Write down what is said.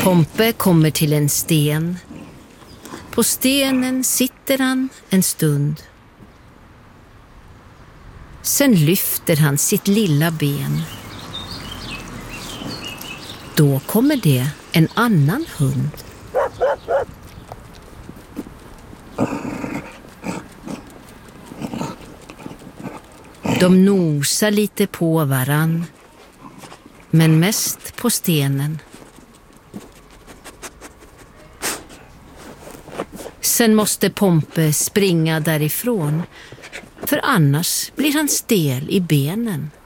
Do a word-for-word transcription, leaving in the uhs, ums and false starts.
Pompe kommer till en sten. På stenen sitter han en stund. Sen lyfter han sitt lilla ben. Då kommer det en annan hund. De nosar lite på varann, men mest på stenen. Sen måste Pompe springa därifrån, för annars blir han stel i benen.